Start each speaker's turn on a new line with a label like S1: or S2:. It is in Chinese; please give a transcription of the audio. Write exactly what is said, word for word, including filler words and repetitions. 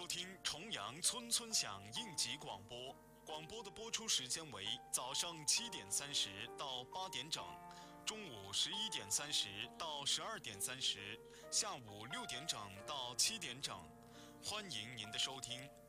S1: 收听重阳村村响应急广播，广播的播出时间为早上七点三十到八点整，中午十一点三十到十二点三十，下午六点整到七点整。欢迎您的收听，